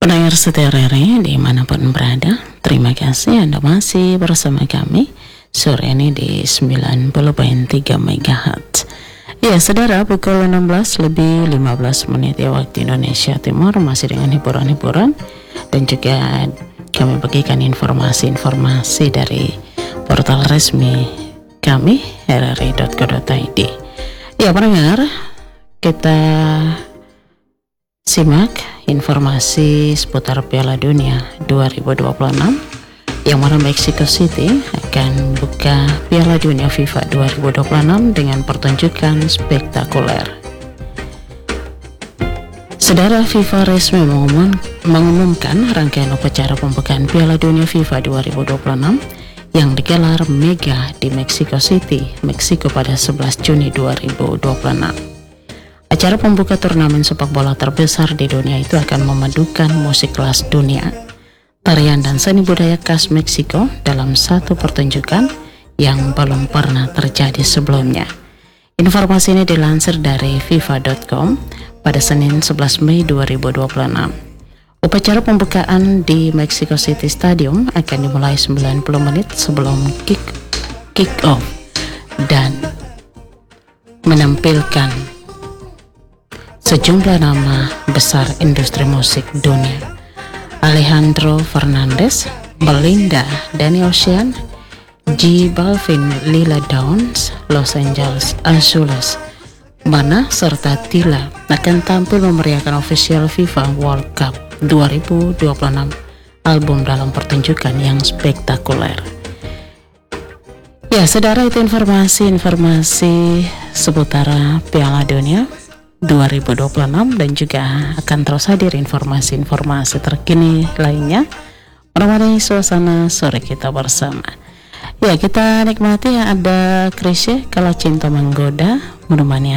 Pendengar setia RRI dimanapun berada, terima kasih Anda masih bersama kami sore ini di 90.3 MHz. Ya saudara, pukul 16 lebih 15 menit ya waktu Indonesia Timur, masih dengan hiburan-hiburan dan juga kami bagikan informasi-informasi dari portal resmi kami rri.co.id. Ya pendengar, kita simak informasi seputar Piala Dunia 2026 yang mana Mexico City akan buka Piala Dunia FIFA 2026 dengan pertunjukan spektakuler. Saudara, FIFA resmi mengumumkan rangkaian upacara pembukaan Piala Dunia FIFA 2026 yang digelar mega di Mexico City, Meksiko pada 11 Juni 2026. Acara pembuka turnamen sepak bola terbesar di dunia itu akan memadukan musik kelas dunia, tarian dan seni budaya khas Meksiko dalam satu pertunjukan yang belum pernah terjadi sebelumnya. Informasi ini dilansir dari FIFA.com pada Senin 11 Mei 2026. Upacara pembukaan di Mexico City Stadium akan dimulai 90 menit sebelum kick off dan menampilkan sejumlah nama besar industri musik dunia: Alejandro Fernandez, Belinda, Danny Ocean, J Balvin, Lila Downs, Los Angeles Azules, Mana serta Tila akan tampil memeriahkan official FIFA World Cup 2026 album dalam pertunjukan yang spektakuler. Ya saudara, itu informasi seputar Piala Dunia 2026 dan juga akan terus hadir informasi-informasi terkini lainnya menemani suasana sore kita bersama. Ya, kita nikmati ada Krisye Kalau Cinta Menggoda menemani